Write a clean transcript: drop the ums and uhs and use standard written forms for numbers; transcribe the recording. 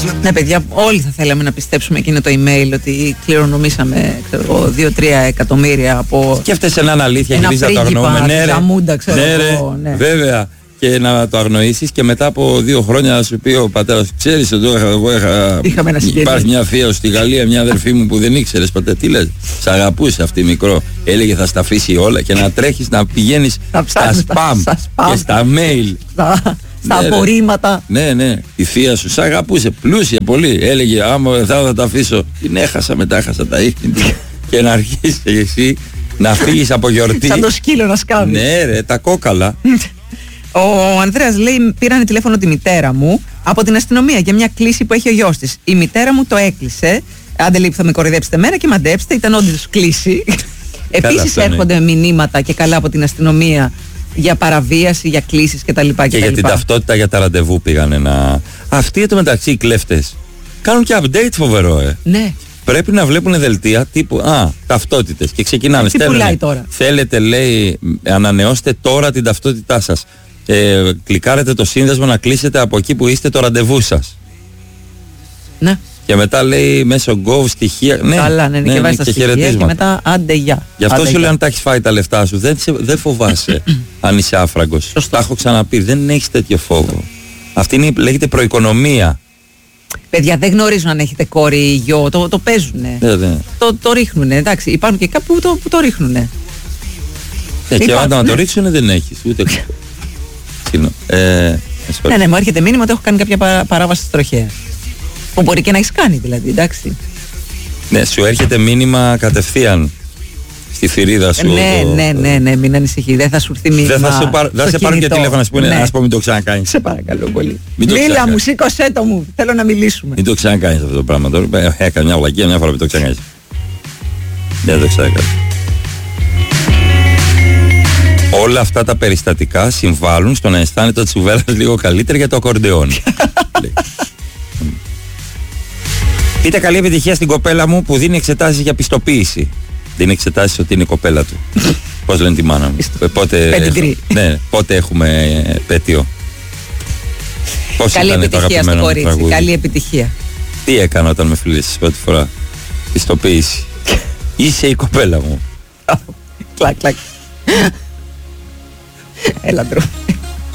Ναι, παιδιά, όλοι θα θέλαμε να πιστέψουμε εκείνο το email ότι κληρονομήσαμε 2-3 εκατομμύρια από. Σκέφτεσαι να είναι αλήθεια και να το αγνοούμε. Ναι, βέβαια. Και να το αγνοήσεις και μετά από 2 χρόνια να σου πει ο πατέρας, ξέρεις ότι εγώ υπάρχει μια θεία στη Γαλλία, μια αδερφή μου που δεν ήξερες ποτέ. Τι λες, σ' αγαπούσε αυτή μικρό. Έλεγε θα στα αφήσει όλα και να τρέχεις να πηγαίνεις στα spam και στα mail. Στα απορρίμματα. Ναι, η θεία σου σ' αγαπούσε, πλούσια πολύ. Έλεγε άμα θα τα αφήσω. Την έχασα, μετά έχασα τα ίχνη και να αρχίσεις εσύ να φύγεις από γιορτή. Σαν το σκύλο να σκάβει. Ναι ρε, τα κόκαλα. Ο Ανδρέας λέει: πήρανε τηλέφωνο τη μητέρα μου από την αστυνομία για μια κλήση που έχει ο γιος της. Η μητέρα μου το έκλεισε. Άντε λέει που θα με κοροϊδέψετε μέρα και μαντέψτε, ήταν όντως κλήση. Επίσης έρχονται μηνύματα και καλά από την αστυνομία για παραβίαση, για κλήσεις κτλ. Και για την ταυτότητα για τα ραντεβού πήγανε να. Αυτοί εντωμεταξύ οι κλέφτες κάνουν και update φοβερό, Ναι. Πρέπει να βλέπουν δελτία τύπου ταυτότητες και ξεκινάνε. Τι πουλάει τώρα. Θέλετε, λέει, ανανεώστε τώρα την ταυτότητά σας. Κλικάρετε το σύνδεσμο να κλείσετε από εκεί που είστε το ραντεβού σας. Ναι. Και μετά λέει μέσω Gov στοιχεία. Ναι, καλά, ναι, και βάζει τα στοιχεία και μετά άντε γεια. Γι' αυτό σου λέω αν τα έχεις φάει τα λεφτά σου δεν φοβάσαι αν είσαι άφραγκος. Τα έχω ξαναπεί, δεν έχεις τέτοιο φόβο. Αυτή λέγεται προοικονομία. Παιδιά δεν γνωρίζουν αν έχετε κόρη ή γιο, το παίζουνε. Το ρίχνουνε, εντάξει, υπάρχουν και κάπου που το ρίχνουνε. Και όταν το ρίξουνε δεν έχεις ούτε. Ναι, μου έρχεται μήνυμα ότι έχω κάνει κάποια παράβαση της τροχέας. Που μπορεί και να έχεις κάνει δηλαδή, εντάξει. Ναι, σου έρχεται μήνυμα κατευθείαν στη θηρίδα σου. Ναι, μην ανησυχεί, δεν θα σου έρθει μήνυμα. Δεν θα σε πάρουν και τηλέφωνο να σου πούνε, να σου πω μην το ξανακάνεις. Σε παρακαλώ πολύ. Μίλα μου, σήκωσέ το μου, θέλω να μιλήσουμε. Μην το ξανακάνεις αυτό το πράγμα τώρα. Έκανε μια βλακία, μια φορά μην το ξανακάνεις. Δεν το ξανακάνεις. Όλα αυτά τα περιστατικά συμβάλλουν στο να αισθάνεται ο Τσουβέλλας λίγο καλύτερα για το ακορντεόν. Πείτε καλή επιτυχία στην κοπέλα μου που δίνει εξετάσεις για πιστοποίηση. Δίνει εξετάσεις ότι είναι η κοπέλα του. Πώς λένε τη μάνα μου. Πότε έχουμε επέτειο. Καλή επιτυχία στο κορίτσι. Καλή επιτυχία. Τι έκανα όταν με φιλήσεις πρώτη φορά. Πιστοποίηση. Είσαι η κοπέλα μου. Κλακ. Έλα ντρό.